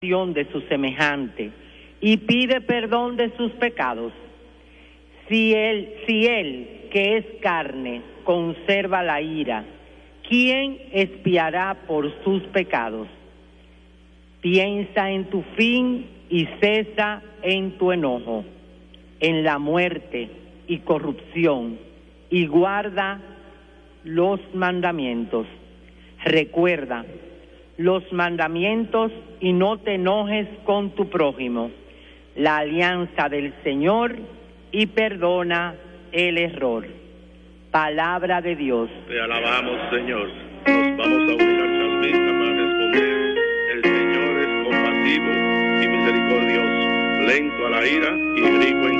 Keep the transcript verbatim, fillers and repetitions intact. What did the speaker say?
de su semejante y pide perdón de sus pecados. Si él, si él, que es carne, conserva la ira, ¿quién expiará por sus pecados? Piensa en tu fin y cesa en tu enojo, en la muerte y corrupción, y guarda los mandamientos. Recuerda los mandamientos y no te enojes con tu prójimo, la alianza del Señor, y perdona el error. Palabra de Dios. Te alabamos, Señor. Nos vamos a unir al salmista para responder: el Señor es compasivo y misericordioso, lento a la ira y rico en